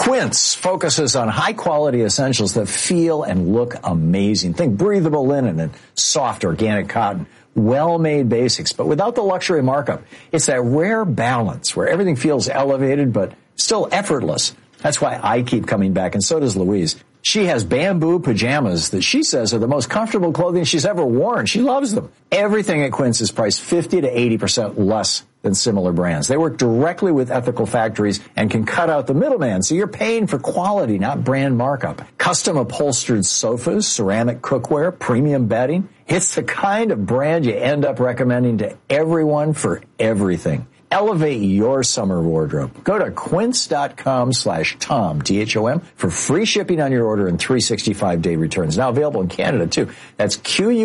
Quince focuses on high-quality essentials that feel and look amazing. Think breathable linen and soft organic cotton. Well-made basics, but without the luxury markup. It's that rare balance where everything feels elevated but still effortless. That's why I keep coming back, and so does Louise. She has bamboo pajamas that she says are the most comfortable clothing she's ever worn. She loves them. Everything at Quince is priced 50 to 80% less than similar brands. They work directly with ethical factories and can cut out the middleman, so you're paying for quality, not brand markup. Custom upholstered sofas, ceramic cookware, premium bedding. It's the kind of brand you end up recommending to everyone for everything. Elevate your summer wardrobe. Go to quince.com/Tom, T-H-O-M, for free shipping on your order and 365-day returns. Now available in Canada, too. That's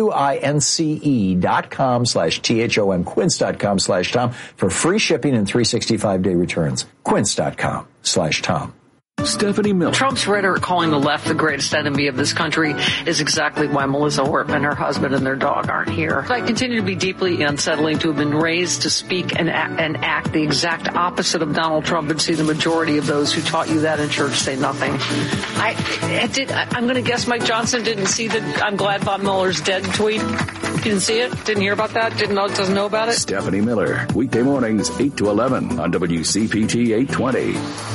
QUINCE.com/THOM, quince.com/Tom, for free shipping and 365-day returns. Quince.com/Tom. Stephanie Miller. Trump's rhetoric calling the left the greatest enemy of this country is exactly why Melissa Hortman, her husband, and their dog aren't here. I continue to be deeply unsettling to have been raised to speak and act the exact opposite of Donald Trump and see the majority of those who taught you that in church say nothing. I'm going to guess Mike Johnson didn't see the I'm glad Bob Mueller's dead tweet. Didn't see it? Didn't hear about that? Doesn't know about it? Stephanie Miller, weekday mornings 8 to 11 on WCPT 820.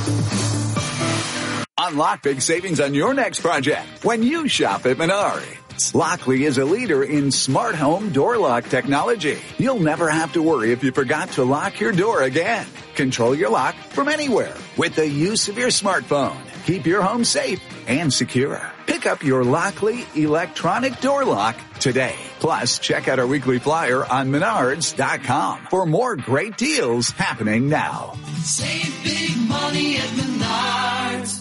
Unlock big savings on your next project when you shop at Menards. Lockley is a leader in smart home door lock technology. You'll never have to worry if you forgot to lock your door again. Control your lock from anywhere with the use of your smartphone. Keep your home safe and secure. Pick up your Lockley electronic door lock today. Plus, check out our weekly flyer on Menards.com for more great deals happening now. Save big money at Menards.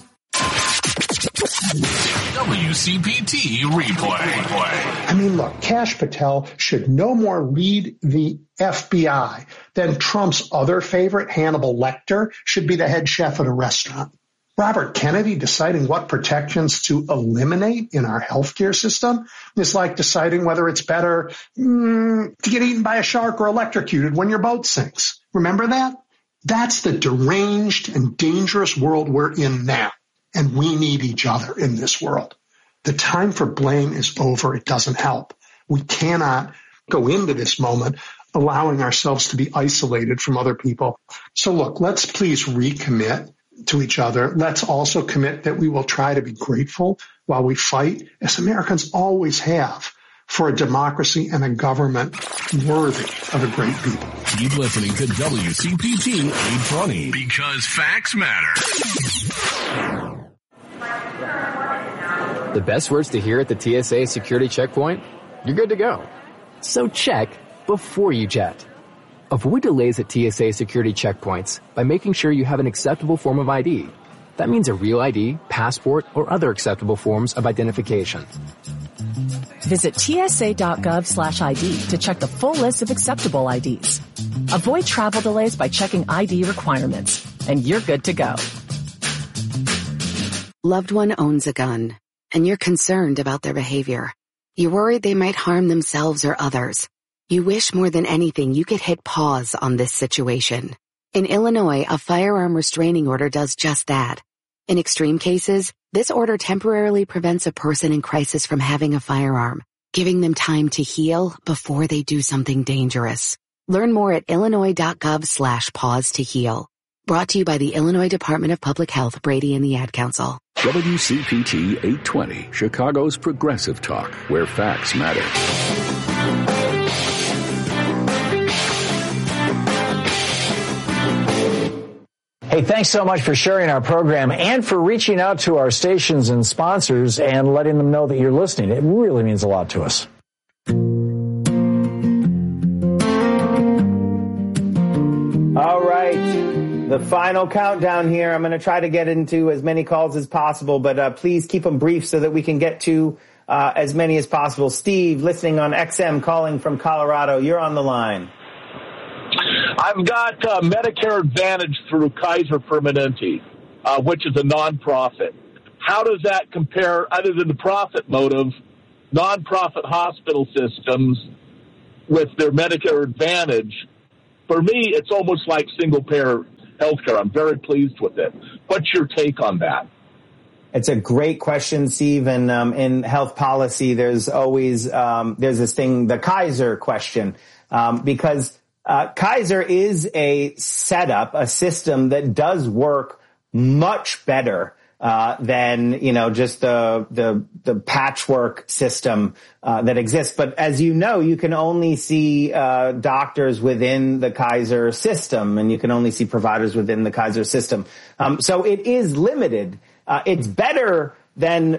WCPT replay. I mean, look, Kash Patel should no more lead the FBI than Trump's other favorite, Hannibal Lecter, should be the head chef at a restaurant. Robert Kennedy deciding what protections to eliminate in our healthcare system is like deciding whether it's better to get eaten by a shark or electrocuted when your boat sinks. Remember that? That's the deranged and dangerous world we're in now. And we need each other in this world. The time for blame is over. It doesn't help. We cannot go into this moment allowing ourselves to be isolated from other people. So look, let's please recommit to each other. Let's also commit that we will try to be grateful while we fight, as Americans always have, for a democracy and a government worthy of a great people. Keep listening to WCPT 820 because facts matter. The best words to hear at the TSA security checkpoint? You're good to go. So check before you jet. Avoid delays at TSA security checkpoints by making sure you have an acceptable form of ID. That means a real ID, passport, or other acceptable forms of identification. Visit tsa.gov/ID to check the full list of acceptable IDs. Avoid travel delays by checking ID requirements, and you're good to go. Loved one owns a gun, and you're concerned about their behavior. You're worried they might harm themselves or others. You wish more than anything you could hit pause on this situation. In Illinois, a firearm restraining order does just that. In extreme cases, this order temporarily prevents a person in crisis from having a firearm, giving them time to heal before they do something dangerous. Learn more at illinois.gov/pause to heal. Brought to you by the Illinois Department of Public Health, Brady and the Ad Council. WCPT 820, Chicago's progressive talk, where facts matter. Hey, thanks so much for sharing our program and for reaching out to our stations and sponsors and letting them know that you're listening. It really means a lot to us. All right. The final countdown here. I'm going to try to get into as many calls as possible, but please keep them brief so that we can get to as many as possible. Steve, listening on XM, calling from Colorado. You're on the line. I've got Medicare Advantage through Kaiser Permanente, which is a nonprofit. How does that compare, other than the profit motive, nonprofit hospital systems with their Medicare Advantage? For me, it's almost like single-payer healthcare. I'm very pleased with it. What's your take on that? It's a great question, Steve. And in health policy, there's always there's this thing, the Kaiser question, because Kaiser is a setup, a system that does work much better than just the patchwork system that exists. But as you know, you can only see doctors within the Kaiser system, and you can only see providers within the Kaiser system. So it is limited. It's better than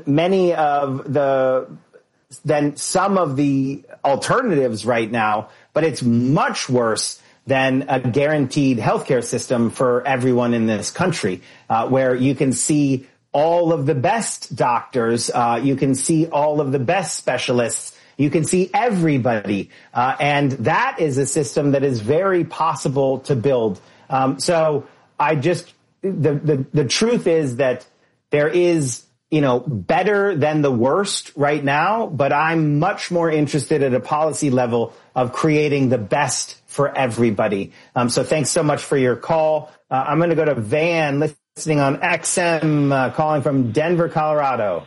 than some of the alternatives right now, but it's much worse than a guaranteed healthcare system for everyone in this country, where you can see all of the best doctors, you can see all of the best specialists, you can see everybody, and that is a system that is very possible to build. So the truth is that there is, better than the worst right now, but I'm much more interested at a policy level of creating the best for everybody. So thanks so much for your call. I'm going to go to Van, listening on XM, calling from Denver, Colorado.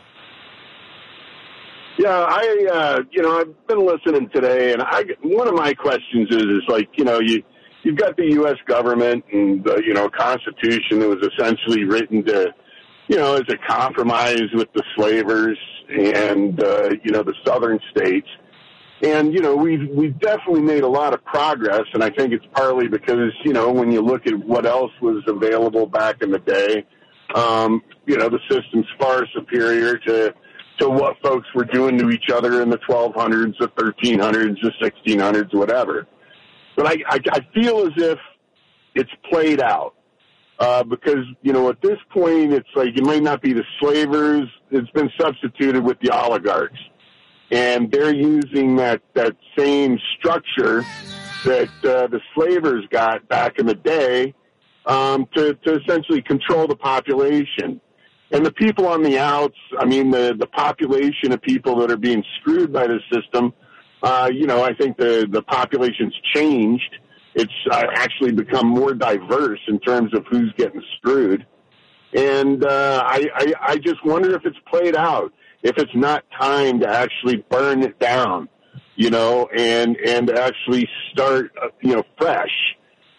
Yeah, I've been listening today, and one of my questions is like, you've got the U.S. government and the, Constitution that was essentially written to, as a compromise with the slavers and, the southern states. And, we've definitely made a lot of progress, and I think it's partly because, when you look at what else was available back in the day, the system's far superior to what folks were doing to each other in the 1200s, the 1300s, the 1600s, whatever. But I feel as if it's played out. Because, at this point, it's like it might not be the slavers. It's been substituted with the oligarchs. And they're using that same structure that the slavers got back in the day to essentially control the population. And the people on the outs, the population of people that are being screwed by this system, I think the population's changed. It's actually become more diverse in terms of who's getting screwed. And I just wonder if it's played out, if it's not time to actually burn it down, and actually start, fresh,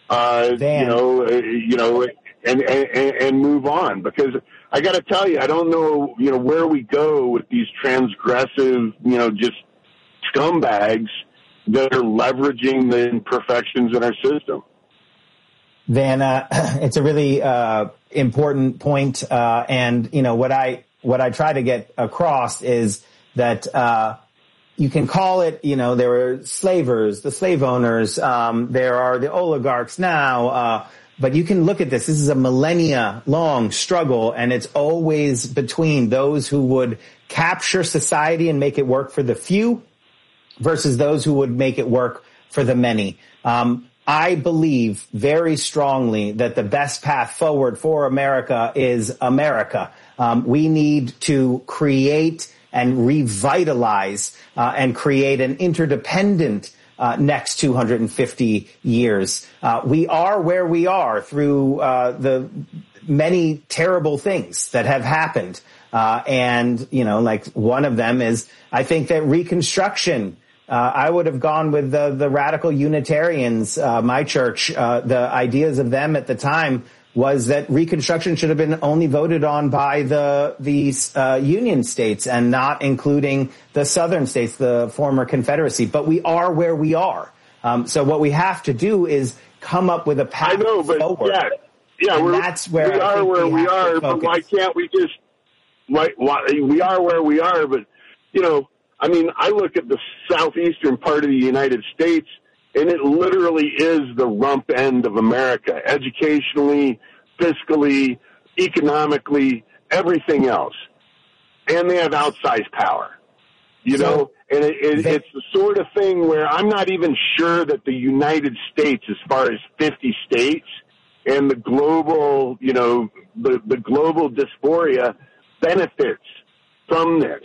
and move on. Because I got to tell you, I don't know, where we go with these transgressive, just scumbags that are leveraging the imperfections in our system. Van, it's a really important point, and what I try to get across is that you can call it, there were slavers, the slave owners, there are the oligarchs now, but you can look at this. This is a millennia-long struggle, and it's always between those who would capture society and make it work for the few versus those who would make it work for the many. I believe very strongly that the best path forward for America is America. We need to create and revitalize and create an interdependent next 250 years. We are where we are through the many terrible things that have happened. And, like one of them is, I think that Reconstruction, I would have gone with the radical Unitarians, my church. The ideas of them at the time was that Reconstruction should have been only voted on by the Union states and not including the Southern states, the former Confederacy. But we are where we are. So what we have to do is come up with a path forward. That's where we are where we are. But why can't we just? Why we are where we are? But I look at the southeastern part of the United States, and it literally is the rump end of America, educationally, fiscally, economically, everything else. And they have outsized power, and it's the sort of thing where I'm not even sure that the United States, as far as 50 states and the global, the global dysphoria benefits from this.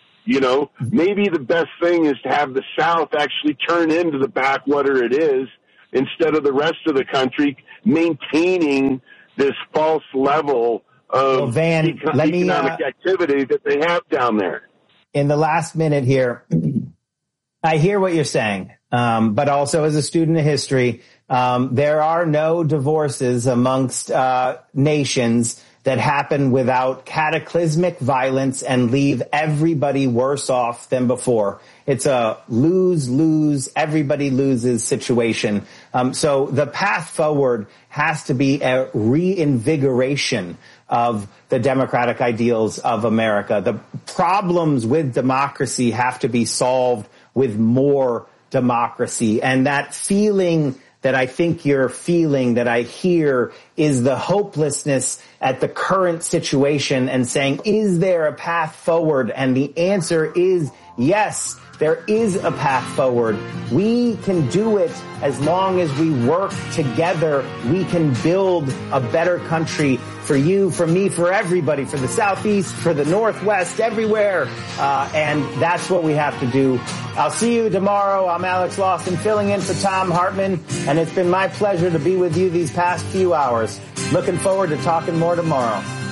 Maybe the best thing is to have the South actually turn into the backwater it is instead of the rest of the country maintaining this false level of economic activity that they have down there. In the last minute here, I hear what you're saying, but also as a student of history, there are no divorces amongst nations that happen without cataclysmic violence and leave everybody worse off than before. It's a lose-lose, everybody loses situation. So the path forward has to be a reinvigoration of the democratic ideals of America. The problems with democracy have to be solved with more democracy. And that feeling that I think you're feeling, that I hear, is the hopelessness at the current situation and saying, is there a path forward? And the answer is yes, there is a path forward. We can do it as long as we work together. We can build a better country for you, for me, for everybody, for the Southeast, for the Northwest, everywhere. And that's what we have to do. I'll see you tomorrow. I'm Alex Lawson filling in for Thom Hartmann, and it's been my pleasure to be with you these past few hours. Looking forward to talking more tomorrow.